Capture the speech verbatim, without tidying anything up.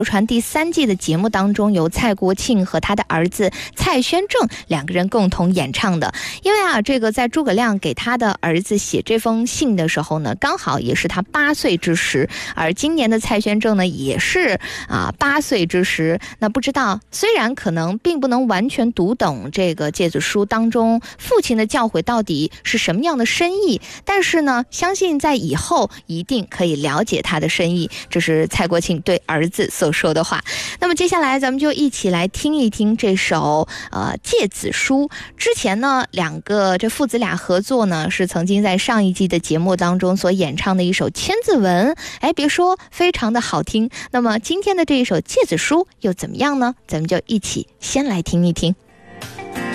传第三季的节目当中，由蔡国庆和他的儿子蔡宣正两个人共同演唱的。因为啊，这个在诸葛亮给他的儿子写这封信的时候呢，刚好也是他八岁之时，而今年的蔡宣正呢，也是啊八岁之时。那不知道，虽然可能并不能完全读懂这个诫子书当中父亲的教诲到底是什么样的深意，但是呢，相信在以后一定可以了解他的深意。这是蔡国庆对儿子所说的话。那么接下来咱们就一起来听一听这首呃诫子书。之前呢，两个这父子俩合作呢，是曾经在上一季的节目当中所演唱的一首千字文，哎，别说非常的好听。那么今天的这一首诫子书又怎么样呢？咱们就一起先来听一听。